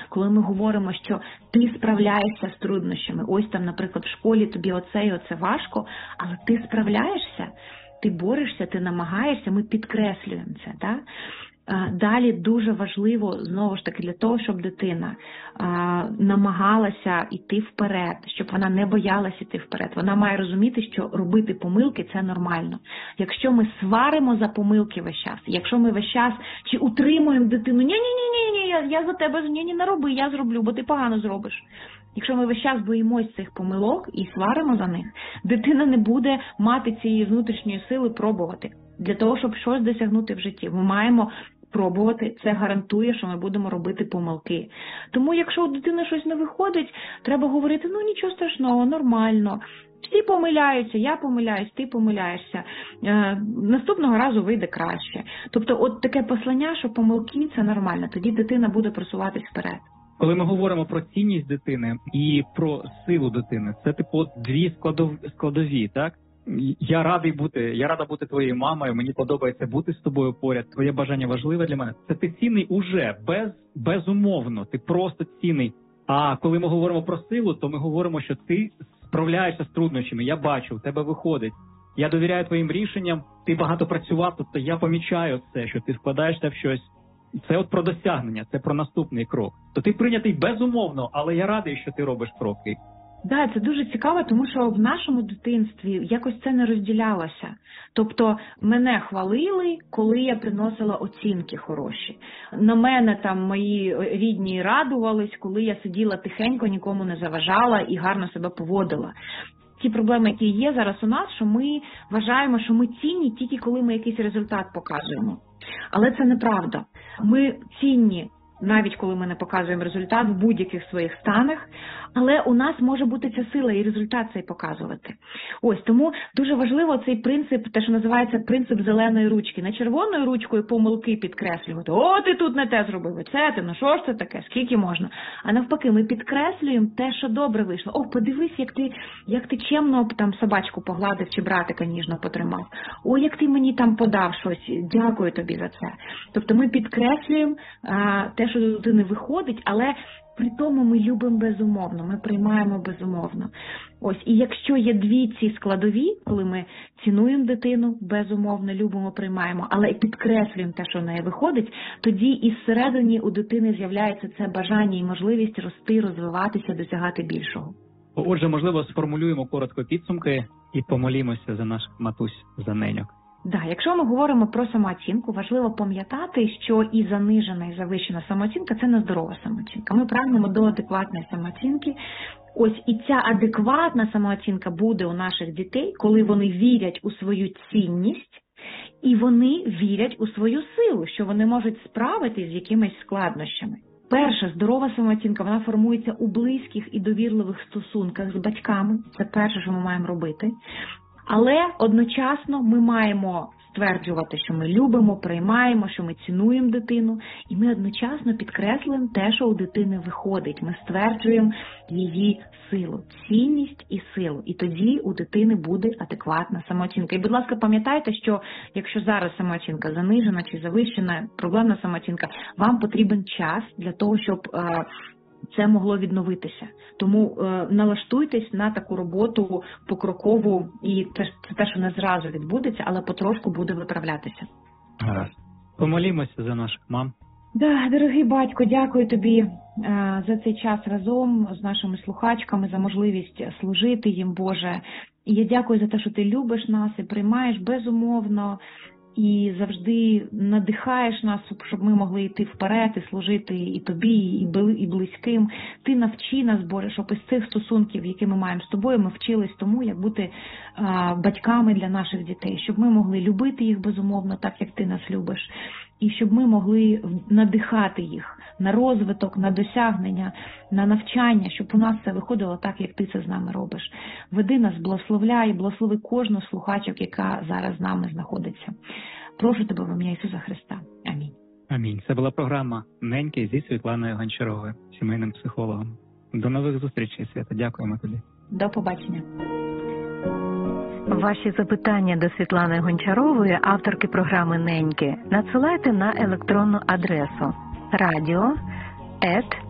коли ми говоримо, що ти справляєшся з труднощами, ось там, наприклад, в школі тобі оце і оце важко, але ти справляєшся, ти борешся, ти намагаєшся, ми підкреслюємо це, так? Далі дуже важливо, знову ж таки, для того, щоб дитина намагалася йти вперед, щоб вона не боялася йти вперед. Вона має розуміти, що робити помилки – це нормально. Якщо ми сваримо за помилки весь час, якщо ми весь час чи утримуємо дитину, ні, я за тебе, ні, не роби, я зроблю, бо ти погано зробиш. Якщо ми весь час боїмось цих помилок і сваримо за них, дитина не буде мати цієї внутрішньої сили пробувати. Для того, щоб щось досягнути в житті, ми маємо пробувати, це гарантує, що ми будемо робити помилки. Тому, якщо у дитини щось не виходить, треба говорити, нічого страшного, нормально. Всі помиляються, я помиляюсь, ти помиляєшся. Наступного разу вийде краще. Тобто, от таке послання, що помилки – це нормально, тоді дитина буде просуватись вперед. Коли ми говоримо про цінність дитини і про силу дитини, це типу дві складові, так? Я рада бути твоєю мамою, мені подобається бути з тобою поряд, твоє бажання важливе для мене. Це ти цінний уже, безумовно, ти просто цінний. А коли ми говоримо про силу, то ми говоримо, що ти справляєшся з труднощами, я бачу, в тебе виходить. Я довіряю твоїм рішенням, ти багато працював, тобто я помічаю це, що ти вкладаєшся в щось. Це от про досягнення, це про наступний крок. То ти прийнятий безумовно, але я радий, що ти робиш кроки. Так, це дуже цікаво, тому що в нашому дитинстві якось це не розділялося. Тобто мене хвалили, коли я приносила оцінки хороші. На мене там мої рідні радувались, коли я сиділа тихенько, нікому не заважала і гарно себе поводила. Ті проблеми, які є зараз у нас, що ми вважаємо, що ми цінні тільки коли ми якийсь результат показуємо. Але це неправда. Ми цінні навіть коли ми не показуємо результат в будь-яких своїх станах, але у нас може бути ця сила і результат цей показувати. Ось, тому дуже важливо цей принцип, те, що називається принцип зеленої ручки. Не червоною ручкою помилки підкреслювати. О, ти тут не те зробив, що ж це таке, скільки можна. А навпаки, ми підкреслюємо те, що добре вийшло. О, подивись, як ти чемно там собачку погладив чи братика ніжно потримав. О, як ти мені там подав щось, дякую тобі за це. Тобто ми підкреслюємо те, що до людини виходить, але при тому ми любимо безумовно, ми приймаємо безумовно. Ось, і якщо є дві ці складові, коли ми цінуємо дитину, безумовно, любимо, приймаємо, але і підкреслюємо те, що в неї виходить, тоді і всередині у дитини з'являється це бажання і можливість рости, розвиватися, досягати більшого. Отже, можливо, сформулюємо коротко підсумки і помолімося за наших матусь, за неньок. Да, якщо ми говоримо про самооцінку, важливо пам'ятати, що і занижена, і завищена самооцінка – це нездорова самооцінка. Ми прагнемо до адекватної самооцінки. Ось і ця адекватна самооцінка буде у наших дітей, коли вони вірять у свою цінність і вони вірять у свою силу, що вони можуть справитись з якимись складнощами. Перша здорова самооцінка, вона формується у близьких і довірливих стосунках з батьками. Це перше, що ми маємо робити. Але одночасно ми маємо стверджувати, що ми любимо, приймаємо, що ми цінуємо дитину, і ми одночасно підкреслюємо те, що у дитини виходить. Ми стверджуємо її силу, цінність і силу. І тоді у дитини буде адекватна самооцінка. І, будь ласка, пам'ятайте, що якщо зараз самооцінка занижена чи завищена, проблемна самооцінка, вам потрібен час для того, щоб це могло відновитися. Тому налаштуйтесь на таку роботу покрокову, і це те, що не зразу відбудеться, але потрошку буде виправлятися. Гаразд. Помолімося за наших мам. Да, дорогий батько, дякую тобі за цей час разом з нашими слухачками, за можливість служити їм, Боже. І я дякую за те, що ти любиш нас і приймаєш безумовно, і завжди надихаєш нас, щоб ми могли йти вперед і служити і тобі, і близьким. Ти навчи нас, Боже, щоб із цих стосунків, які ми маємо з тобою, ми вчились тому, як бути батьками для наших дітей, щоб ми могли любити їх безумовно, так як ти нас любиш, і щоб ми могли надихати їх на розвиток, на досягнення, на навчання, щоб у нас це виходило так, як ти це з нами робиш. Веди нас, благословляй, благослови кожну слухачок, яка зараз з нами знаходиться. Прошу тебе в ім'я Ісуса Христа. Амінь. Амінь. Це була програма «Неньки» зі Світланою Гончаровою, сімейним психологом. До нових зустрічей, Свята. Дякуємо тобі. До побачення. Ваші запитання до Світлани Гончарової, авторки програми «Неньки», надсилайте на електронну адресу radio@